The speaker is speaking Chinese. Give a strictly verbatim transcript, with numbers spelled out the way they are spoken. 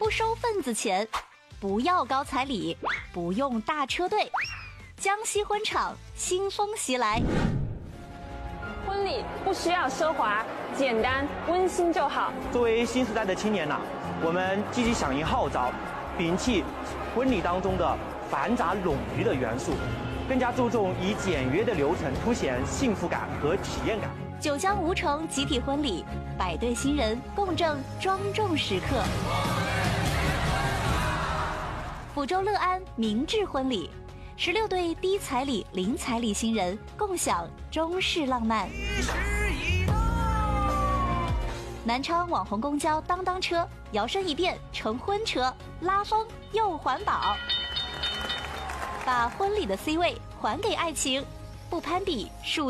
不收份子钱，不要高彩礼，不用大车队。江西婚场新风袭来。 婚礼不需要奢华，简单温馨就好。 作为新时代的青年呐、啊，我们积极响应号召，摒弃婚礼当中的繁杂冗余的元素，更加注重以简约的流程凸显幸福感和体验感。 九江吴城集体婚礼，百对新人共证庄重时刻。抚州乐安明志婚礼，十六对低彩礼、零彩礼新人共享中式浪漫。南昌网红公交当当车摇身一变成婚车，拉风又环保，把婚礼的 C 位还给爱情，不攀比，数